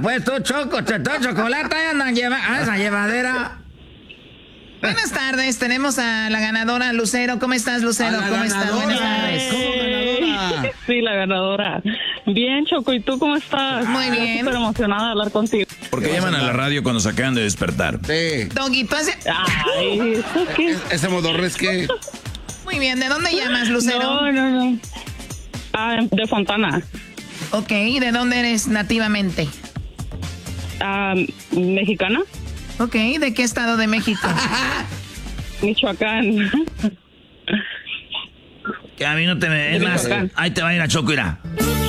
pues tú, Choco, todo chocolate andan esa llevadera. Buenas tardes, tenemos a la ganadora Lucero. ¿Cómo estás, Lucero? ¿Cómo estás? Buenas tardes. ¿Cómo ganadora? Sí, la ganadora. Bien, Choco, ¿y tú cómo estás? Muy bien. Estoy súper emocionada de hablar contigo. ¿Por qué llaman a la radio cuando se acaban de despertar? Sí. Doggy, tú haces... Ay, ¿eso qué? Ese modorres que... Muy bien, ¿de dónde llamas, Lucero? No. De Fontana. Ok, ¿de dónde eres nativamente? Mexicana. Ok, ¿de qué estado de México? Michoacán. Que a mí no te me... Es más, ahí te va a ir a Choco, irá.